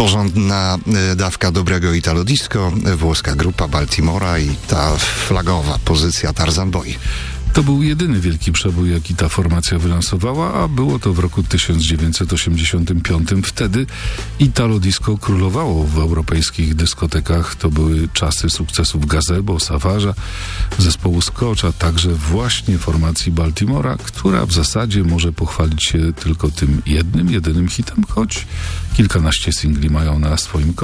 porządna dawka dobrego Italo Disco, włoska grupa Baltimora i ta flagowa pozycja Tarzan Boy. To był jedyny wielki przebój, jaki ta formacja wylansowała, a było to w roku 1985. Wtedy Italo Disco królowało w europejskich dyskotekach. To były czasy sukcesów Gazebo, Savage'a, zespołu Scotch, a także właśnie formacji Baltimora, która w zasadzie może pochwalić się tylko tym jedynym hitem, choć kilkanaście singli mają na swoim koncie.